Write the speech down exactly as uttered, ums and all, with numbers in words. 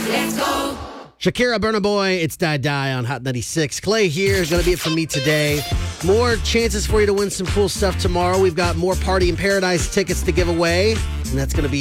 Let's go. Shakira, Burna Boy, it's Die Die on Hot ninety-six. Clay here is going to be it for me today. More chances for you to win some cool stuff tomorrow. We've got more Party in Paradise tickets to give away, and that's going to be